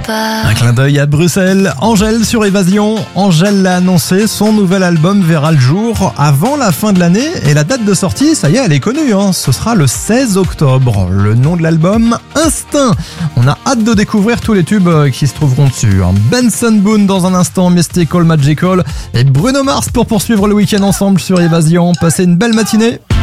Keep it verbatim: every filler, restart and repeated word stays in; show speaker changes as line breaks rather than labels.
pas.
Un clin d'œil à Bruxelles. Angèle sur Évasion. Angèle l'a annoncé, son nouvel album verra le jour avant la fin de l'année. Et la date de sortie, ça y est, elle est connue. Hein. Ce sera le seize octobre. Le nom de l'album, Instinct. On a hâte de découvrir tous les tubes qui se trouveront dessus. Benson Boone dans un instant, Mystical Magical. Et Bruno Mars pour poursuivre le week-end ensemble sur Évasion. Passez une belle matinée.